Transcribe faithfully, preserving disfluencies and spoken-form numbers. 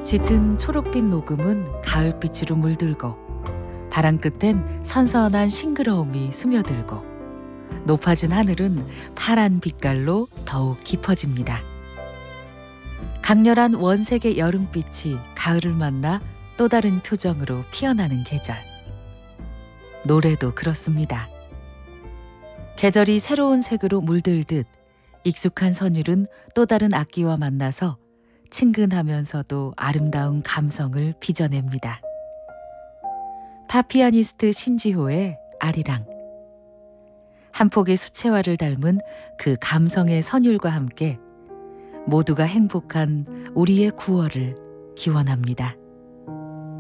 짙은 초록빛 녹음은 가을빛으로 물들고 바람 끝엔 선선한 싱그러움이 스며들고 높아진 하늘은 파란 빛깔로 더욱 깊어집니다. 강렬한 원색의 여름빛이 가을을 만나 또 다른 표정으로 피어나는 계절. 노래도 그렇습니다. 계절이 새로운 색으로 물들듯 익숙한 선율은 또 다른 악기와 만나서 친근하면서도 아름다운 감성을 빚어냅니다. 팝피아니스트 신지호의 아리랑. 한 폭의 수채화를 닮은 그 감성의 선율과 함께 모두가 행복한 우리의 구월을 기원합니다.